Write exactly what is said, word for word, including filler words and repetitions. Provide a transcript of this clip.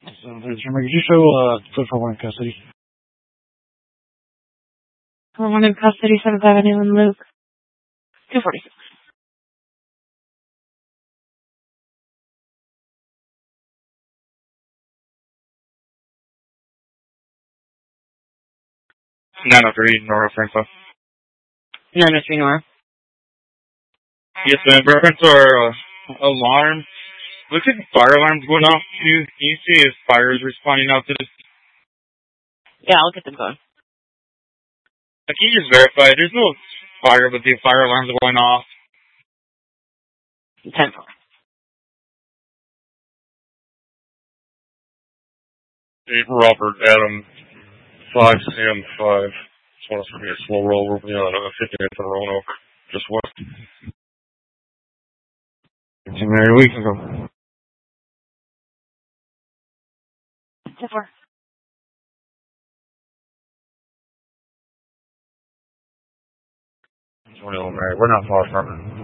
So, could you show uh, foot for one in custody? For one in custody, seventh Avenue and Luke. two forty-six. nine oh three, Nora Franco. nine oh three Nora. Yes, ma'am. Reference to our uh, alarm. Looks like fire alarms going off. Can you, can you see if fire is responding out to this? Yeah, I'll get them going. Uh, Can you just verify? There's no fire, but the fire alarms are going off. ten four. Robert Adam, five C M five. Just want us to be a slow roll. We're beyond uh, fifty minutes in Roanoke, just west. Ten Mary, we can go. ten four. twenty-one Mary, we're not far from it.